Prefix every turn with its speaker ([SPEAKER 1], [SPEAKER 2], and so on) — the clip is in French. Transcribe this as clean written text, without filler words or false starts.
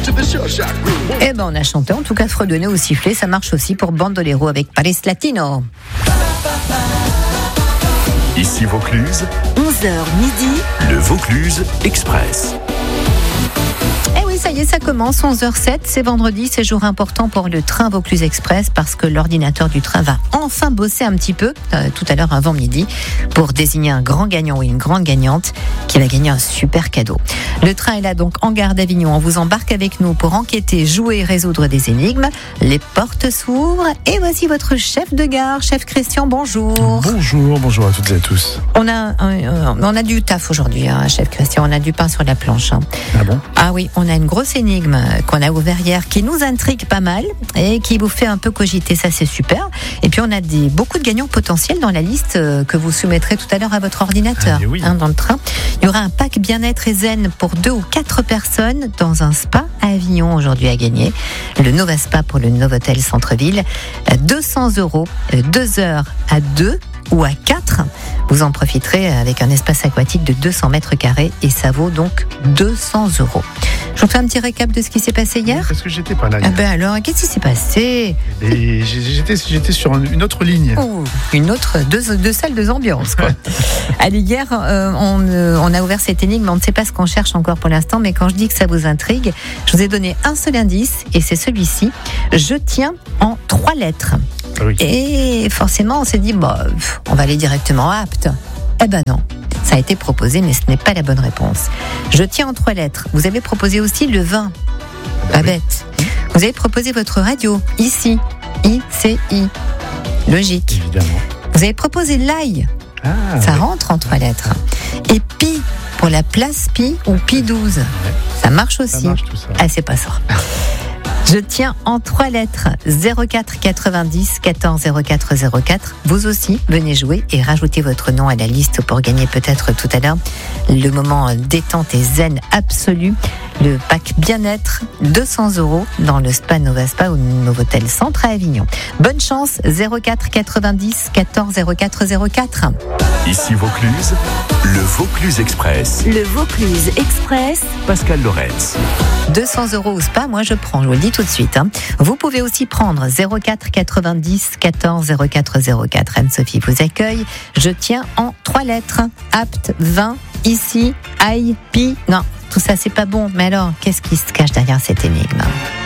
[SPEAKER 1] Eh ben on a chanté, en tout cas fredonné au sifflet, ça marche aussi pour Bandolero avec Paris Latino.
[SPEAKER 2] Ici Vaucluse,
[SPEAKER 3] 11h midi,
[SPEAKER 2] le Vaucluse Express.
[SPEAKER 1] Eh oui, ça y est, ça commence, 11h07, c'est vendredi, c'est jour important pour le train Vaucluse Express parce que l'ordinateur du train va enfin bosser un petit peu, tout à l'heure avant midi, pour désigner un grand gagnant ou une grande gagnante qui va gagner un super cadeau. Le train est là donc en gare d'Avignon, on vous embarque avec nous pour enquêter, jouer, résoudre des énigmes. Les portes s'ouvrent et voici votre chef de gare, chef Christian, bonjour.
[SPEAKER 4] Bonjour à toutes et à tous.
[SPEAKER 1] On a du taf aujourd'hui, hein, chef Christian, on a du pain sur la planche. Hein.
[SPEAKER 4] Ah bon ?
[SPEAKER 1] Ah oui, on a une grosse énigme qu'on a ouverte hier qui nous intrigue pas mal et qui vous fait un peu cogiter, ça c'est super. Et puis on a beaucoup de gagnants potentiels dans la liste que vous soumettrez tout à l'heure à votre ordinateur, dans le train. Il y aura un pack bien-être et zen pour 2 ou 4 personnes dans un spa à Avignon aujourd'hui à gagner. Le Nova Spa pour le Novotel Centre-Ville. 200 €, 2 heures à 2 ou à 4. Vous en profiterez avec un espace aquatique de 200 mètres carrés et ça vaut donc 200 €. Je vous fais un petit récap de ce qui s'est passé hier.
[SPEAKER 4] Parce que j'étais pas là hier.
[SPEAKER 1] Ah ben alors, qu'est-ce qui s'est passé?
[SPEAKER 4] Et j'étais sur une autre ligne.
[SPEAKER 1] Oh, une autre, deux salles, 2 ambiances, quoi. Allez, hier, on a ouvert cette énigme, on ne sait pas ce qu'on cherche encore pour l'instant, mais quand je dis que ça vous intrigue, je vous ai donné un seul indice, et c'est celui-ci. Je tiens en 3 lettres.
[SPEAKER 4] Oui.
[SPEAKER 1] Et forcément, on s'est dit, on va aller directement à apte. Eh ben non. Ça a été proposé, mais ce n'est pas la bonne réponse. Je tiens en 3 lettres. Vous avez proposé aussi le vin. Pas bête. Vous avez proposé votre radio. Ici. ICI. Logique.
[SPEAKER 4] Évidemment.
[SPEAKER 1] Vous avez proposé l'ail. Ça rentre en 3 lettres. Et pi, pour la place pi ou pi 12. Ça marche aussi.
[SPEAKER 4] Ça marche tout ça.
[SPEAKER 1] Ah, c'est pas ça. Je tiens en 3 lettres. 04 90 14 04 04. Vous aussi, venez jouer et rajoutez votre nom à la liste pour gagner peut-être tout à l'heure le moment détente et zen absolu. Le pack bien-être, 200 € dans le Spa Nova Spa ou Novotel Centre à Avignon. Bonne chance, 04 90 14 04 04.
[SPEAKER 2] Ici Vaucluse, le Vaucluse Express.
[SPEAKER 3] le Vaucluse Express,
[SPEAKER 2] Pascal Lorenz.
[SPEAKER 1] 200 € au Spa, moi je prends, je vous le dis tout de suite. Hein. Vous pouvez aussi prendre 04 90 14 04 04. Anne-Sophie vous accueille. Je tiens en 3 lettres. Apte, 20, ici, aïe, pi. Non, tout ça c'est pas bon. Mais alors, qu'est-ce qui se cache derrière cette énigme ?